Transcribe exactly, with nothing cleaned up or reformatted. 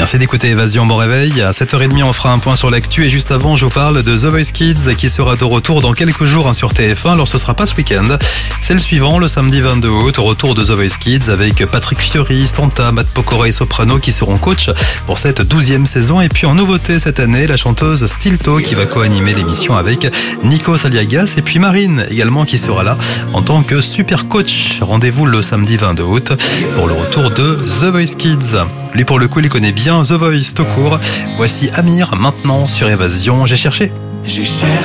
Merci d'écouter Évasion, bon réveil. À sept heures trente, on fera un point sur l'actu et juste avant, je vous parle de The Voice Kids qui sera de retour dans quelques jours hein, sur T F un. Alors ce sera pas ce week-end, c'est le suivant, le samedi vingt-deux août, retour de The Voice Kids avec Patrick Fiori, Santa, Matt Pokora et Soprano qui seront coach pour cette douzième saison. Et puis en nouveauté cette année, la chanteuse Stilto qui va co-animer l'émission avec Nico Saliagas et puis Marine également qui sera là en tant que super coach. Rendez-vous le samedi vingt-deux août pour le retour de The Voice Kids. Lui pour le coup il connaît bien The Voice tout court. Voici Amir maintenant sur Évasion. J'ai cherché. J'ai cherché.